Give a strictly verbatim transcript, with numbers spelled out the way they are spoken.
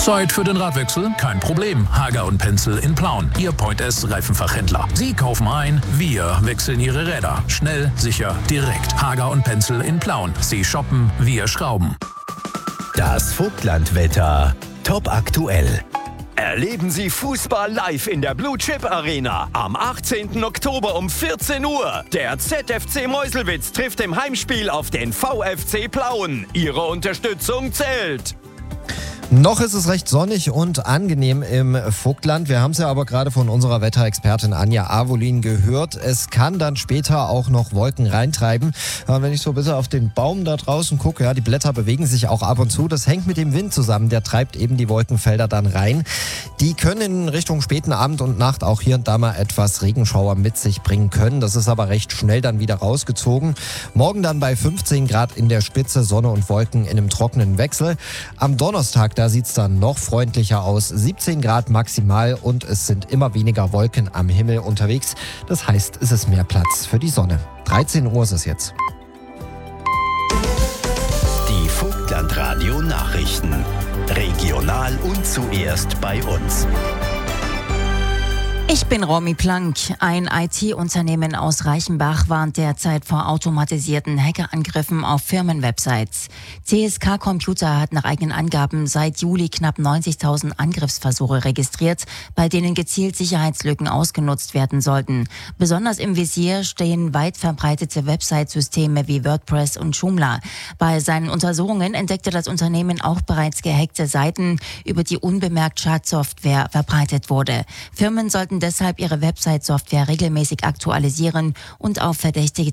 Zeit für den Radwechsel? Kein Problem. Hager und Pencil in Plauen, Ihr Point S Reifenfachhändler. Sie kaufen ein, wir wechseln Ihre Räder. Schnell, sicher, direkt. Hager und Pencil in Plauen. Sie shoppen, wir schrauben. Das Vogtlandwetter. Top aktuell. Erleben Sie Fußball live in der Blue Chip Arena. Am achtzehnten Oktober um vierzehn Uhr. Der Z F C Meuselwitz trifft im Heimspiel auf den V F C Plauen. Ihre Unterstützung zählt. Noch ist es recht sonnig und angenehm im Vogtland. Wir haben es ja aber gerade von unserer Wetterexpertin Anja Avolin gehört. Es kann dann später auch noch Wolken reintreiben. Wenn ich so ein bisschen auf den Baum da draußen gucke, ja, die Blätter bewegen sich auch ab und zu. Das hängt mit dem Wind zusammen. Der treibt eben die Wolkenfelder dann rein. Die können in Richtung späten Abend und Nacht auch hier und da mal etwas Regenschauer mit sich bringen können. Das ist aber recht schnell dann wieder rausgezogen. Morgen dann bei fünfzehn Grad in der Spitze, Sonne und Wolken in einem trockenen Wechsel. Am Donnerstag, da sieht es dann noch freundlicher aus. siebzehn Grad maximal und es sind immer weniger Wolken am Himmel unterwegs. Das heißt, es ist mehr Platz für die Sonne. dreizehn Uhr ist es jetzt. Die Vogtlandradio Nachrichten. Regional und zuerst bei uns. Ich bin Romy Plank. Ein I T-Unternehmen aus Reichenbach warnt derzeit vor automatisierten Hackerangriffen auf Firmenwebsites. C S K Computer hat nach eigenen Angaben seit Juli knapp neunzigtausend Angriffsversuche registriert, bei denen gezielt Sicherheitslücken ausgenutzt werden sollten. Besonders im Visier stehen weit verbreitete Website-Systeme wie WordPress und Joomla. Bei seinen Untersuchungen entdeckte das Unternehmen auch bereits gehackte Seiten, über die unbemerkt Schadsoftware verbreitet wurde. Firmen sollten deshalb ihre Website-Software regelmäßig aktualisieren und auf verdächtige